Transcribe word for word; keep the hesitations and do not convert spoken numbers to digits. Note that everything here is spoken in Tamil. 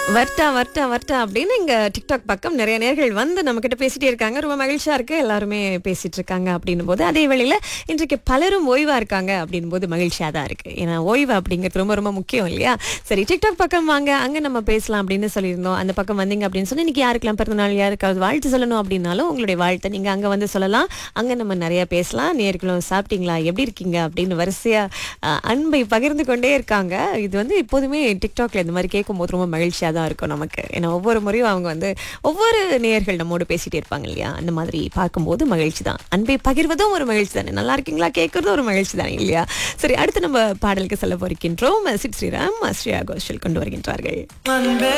வர்ட்டா வர்ட்டா வர்ட்டா அப்படின்னு இங்க டிக்டாக் பக்கம் நிறைய நேர்கள் வந்து நம்ம கிட்ட பேசிட்டே இருக்காங்க. ரொம்ப மகிழ்ச்சியா இருக்கு, எல்லாருமே பேசிட்டு இருக்காங்க அப்படின்னும் போது, அதே வேளையில இன்றைக்கு பலரும் ஓய்வா இருக்காங்க அப்படின்னும் போது மகிழ்ச்சியா தான் இருக்கு. ஏன்னா ஓய்வு அப்படிங்கிறது ரொம்ப ரொம்ப முக்கியம் இல்லையா? சரி, டிக்டாக் பக்கம் வாங்க, அங்க நம்ம பேசலாம் அப்படின்னு சொல்லியிருந்தோம். அந்த பக்கம் வந்தீங்க அப்படின்னு சொன்னா இன்னைக்கு யாருக்கெல்லாம் பிறந்த நாள், யாருக்காவது வாழ்த்து சொல்லணும் அப்படின்னாலும் உங்களுடைய வாழ்த்தை நீங்க அங்க வந்து சொல்லலாம். அங்க நம்ம நிறைய பேசலாம். நேர்களும் சாப்பிட்டீங்களா, எப்படி இருக்கீங்க அப்படின்னு வரிசையா அஹ், அன்பை பகிர்ந்து கொண்டே இருக்காங்க. இது வந்து எப்போதுமே டிக்டாக்ல இந்த மாதிரி கேட்கும் போது ரொம்ப மகிழ்ச்சியா தான் இருக்கும் நமக்கு. ஏன்னா ஒவ்வொரு முறையும் அவங்க வந்து ஒவ்வொரு நேயர்கள் நம்மோடு பேசிட்டே இருப்பாங்க இல்லையா? அந்த மாதிரி பார்க்கும்போது மகிழ்ச்சி தான். அன்பை பகிர்வதும் ஒரு மகிழ்ச்சி தானே, நல்லா இருக்கீங்களா கேட்கறதும் ஒரு மகிழ்ச்சி தானே இல்லையா? சரி, அடுத்து நம்ம பாடலுக்கு செல்ல போயிருக்கின்றோம். சிட் ஸ்ரீராம், ஸ்ரேயா கோஷல் கொண்டு வருகின்றார்கள்.